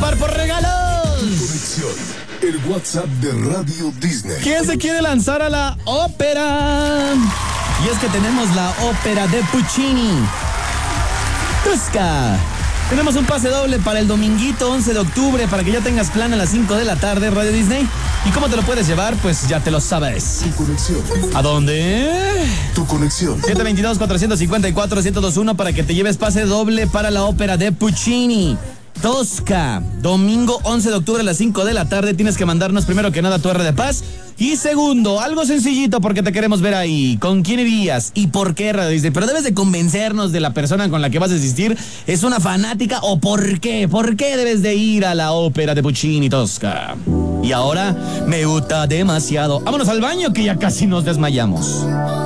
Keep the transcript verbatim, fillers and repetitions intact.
participar por regalos. Conexión, el WhatsApp de Radio Disney. ¿Quién se quiere lanzar a la ópera? Y es que tenemos la ópera de Puccini. Tosca. Tenemos un pase doble para el dominguito once de octubre para que ya tengas plan a las cinco de la tarde, Radio Disney. ¿Y cómo te lo puedes llevar? Pues ya te lo sabes. Tu conexión. ¿A dónde? Tu conexión. siete dos dos, cuatro cinco cuatro, uno cero dos uno para que te lleves pase doble para la ópera de Puccini. Tosca, domingo once de octubre a las cinco de la tarde. Tienes que mandarnos primero que nada tu R de paz. Y segundo, algo sencillito porque te queremos ver ahí. ¿Con quién irías? ¿Y por qué, Radio Disney? Pero debes de convencernos de la persona con la que vas a asistir. ¿Es una fanática o por qué? ¿Por qué debes de ir a la ópera de Puccini, Tosca? Y ahora, me gusta demasiado. Vámonos al baño que ya casi nos desmayamos.